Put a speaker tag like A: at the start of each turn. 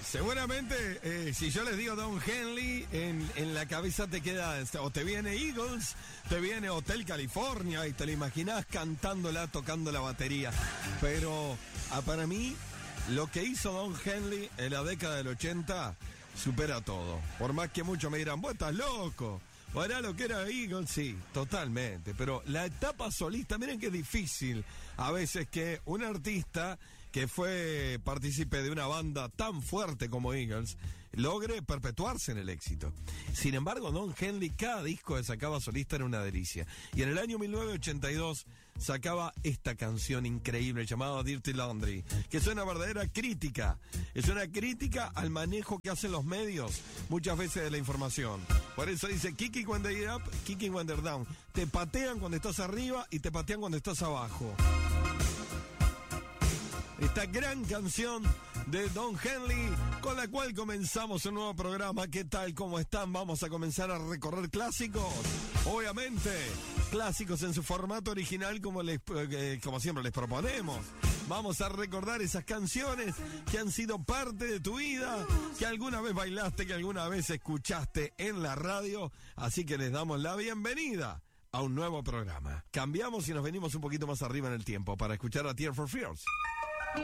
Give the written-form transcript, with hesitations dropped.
A: Seguramente, si yo les digo Don Henley, en la cabeza te queda, o te viene Eagles, te viene Hotel California, y te lo imaginás cantándola, tocando la batería. Pero para mí, lo que hizo Don Henley en la década del 80 supera todo. Por más que muchos me dirán, vos estás loco. ¿Era lo que era Eagles? Sí, totalmente. Pero la etapa solista, miren que es difícil a veces que un artista que fue partícipe de una banda tan fuerte como Eagles logre perpetuarse en el éxito. Sin embargo, Don Henley, cada disco que sacaba solista era una delicia. Y en el año 1982 sacaba esta canción increíble llamada Dirty Laundry, que es una verdadera crítica. Es una crítica al manejo que hacen los medios muchas veces de la información. Por eso dice, kicking when they're up, kicking when they're down. Te patean cuando estás arriba y te patean cuando estás abajo. Esta gran canción de Don Henley, con la cual comenzamos un nuevo programa. ¿Qué tal? ¿Cómo están? Vamos a comenzar a recorrer clásicos. Obviamente, clásicos en su formato original, como siempre les proponemos. Vamos a recordar esas canciones que han sido parte de tu vida, que alguna vez bailaste, que alguna vez escuchaste en la radio. Así que les damos la bienvenida a un nuevo programa. Cambiamos y nos venimos un poquito más arriba en el tiempo para escuchar a Tears for Fears.